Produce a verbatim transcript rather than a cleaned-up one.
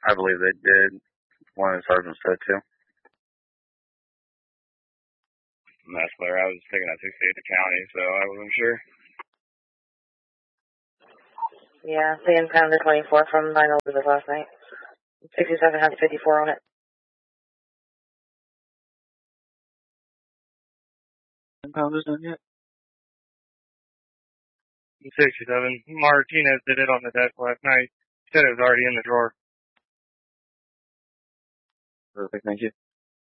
I believe they did. One of the sergeants said too. That's clear. I was taking that sixty-eight to county, so I wasn't sure. Yeah, seeing Pounder twenty-four from nine Elizabeth last night. sixty-seven has fifty-four on it. Pounders done yet? sixty-seven. Martinez did it on the desk last night. He said it was already in the drawer. Perfect, thank you.